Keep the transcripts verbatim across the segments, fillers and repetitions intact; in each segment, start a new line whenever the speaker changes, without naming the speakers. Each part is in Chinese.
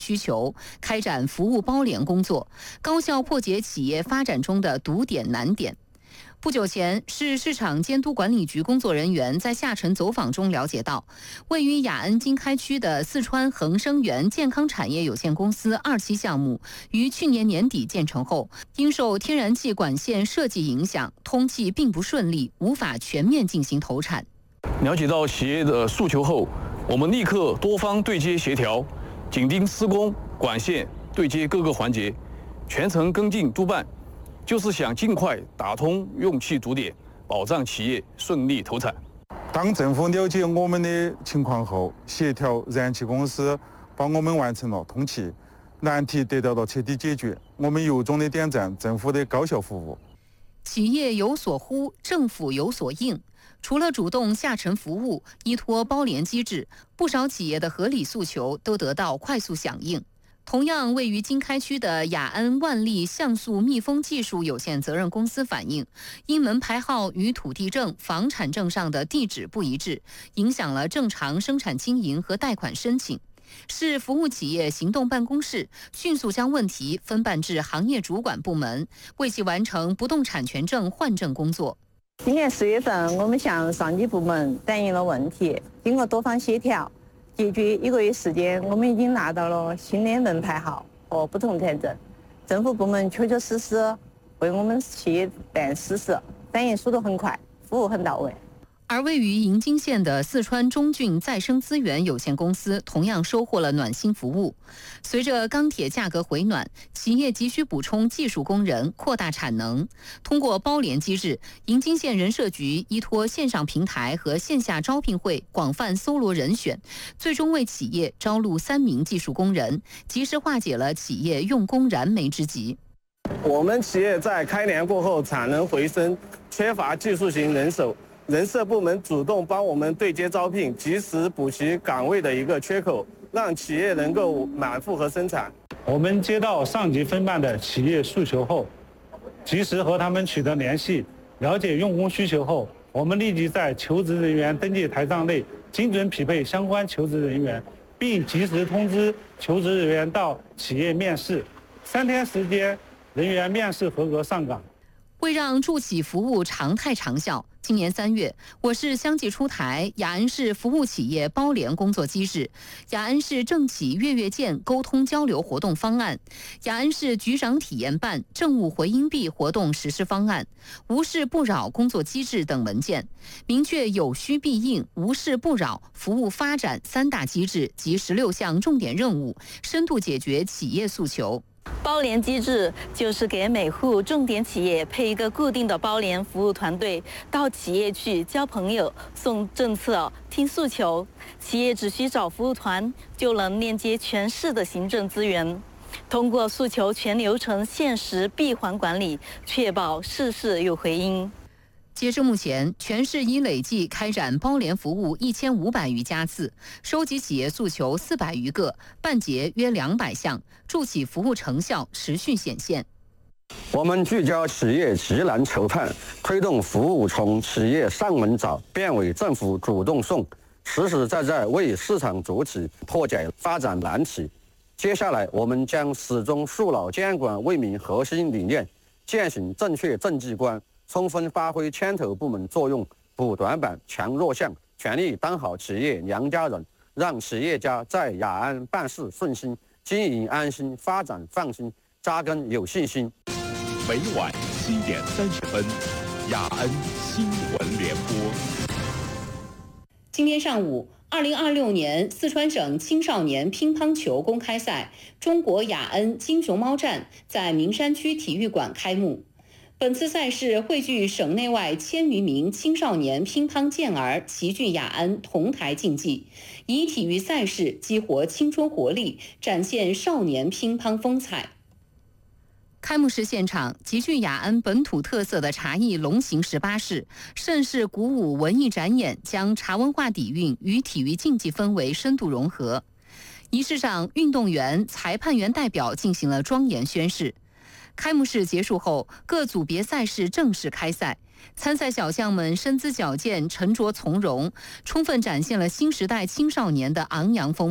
需求，开展服务包联工作，高效破解企业发展中的堵点难点。不久前，市市场监督管理局工作人员在下沉走访中了解到，位于雅安经开区的四川恒生源健康产业有限公司二期项目，于去年年底建成后，因受天然气管线设计影响，通气并不顺利，无法全面进行投产。
了解到企业的诉求后，我们立刻多方对接协调，紧盯施工、管线对接各个环节，全程跟进督办。就是想尽快打通用气堵点，保障企业顺利投产。
当政府了解我们的情况后，协调燃气公司帮我们完成了通气，难题得到了彻底解决。我们由衷的点赞政府的高效服务。
企业有所呼，政府有所应。除了主动下沉服务，依托包联机制，不少企业的合理诉求都得到快速响应。同样位于经开区的雅安万利像素密封技术有限责任公司反映，因门牌号与土地证、房产证上的地址不一致，影响了正常生产经营和贷款申请。市服务企业行动办公室迅速将问题分办至行业主管部门，为其完成不动产权证换证工作。
今年四月份，我们向上级部门反映了问题，经过多方协调，解决一个月时间，我们已经拿到了新的门牌号和不动产证。政府部门确确实实为我们企业办实事，反应速度很快，服务很到位。
而位于银津县的四川中郡再生资源有限公司同样收获了暖心服务。随着钢铁价格回暖，企业急需补充技术工人，扩大产能。通过包联机制，银津县人社局依托线上平台和线下招聘会广泛搜罗人选，最终为企业招录三名技术工人，及时化解了企业用工燃眉之急。
我们企业在开年过后产能回升，缺乏技术型人手。人社部门主动帮我们对接招聘，及时补齐岗位的一个缺口，让企业能够满负荷生产。
我们接到上级分办的企业诉求后，及时和他们取得联系，了解用工需求后，我们立即在求职人员登记台账内精准匹配相关求职人员，并及时通知求职人员到企业面试。三天时间，人员面试合格上岗。
为让助企服务常态长效，今年三月，我市相继出台雅安市服务企业包联工作机制、雅安市政企月月见沟通交流活动方案、雅安市局长体验办政务回音壁活动实施方案、无事不扰工作机制等文件，明确有需必应、无事不扰服务发展三大机制及十六项重点任务，深度解决企业诉求。
包联机制就是给每户重点企业配一个固定的包联服务团队，到企业去交朋友、送政策、听诉求。企业只需找服务团，就能链接全市的行政资源，通过诉求全流程限时闭环管理，确保事事有回音。
截至目前，全市已累计开展包联服务一千五百余家次，收集企业诉求四百余个，办结约两百项，助企服务成效持续显现。
我们聚焦企业急难愁盼，推动服务从企业上门找变为政府主动送，实实在在为市场主体破解发展难题。接下来，我们将始终树牢监管为民核心理念，践行正确政绩观，充分发挥牵头部门作用，补短板、强弱项，全力当好企业娘家人，让企业家在雅安办事顺心，经营安心，发展放心，扎根有信心。
每晚七点三十分，雅安新闻联播。
今天上午，二零二六年四川省青少年乒乓球公开赛中国雅安金熊猫站在名山区体育馆开幕。本次赛事汇聚省内外千余名青少年乒乓健儿齐聚雅安同台竞技，以体育赛事激活青春活力，展现少年乒乓风采。开幕式现场，极具雅安本土特色的茶艺龙行十八式、盛世鼓舞文艺展演，将茶文化底蕴与体育竞技氛围深度融合。仪式上，运动员、裁判员代表进行了庄严宣誓。开幕式结束后，各组别赛事正式开赛。参赛小将们身姿矫健、沉着从容，充分展现了新时代青少年的昂扬风貌。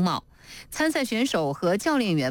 参赛选手和教练员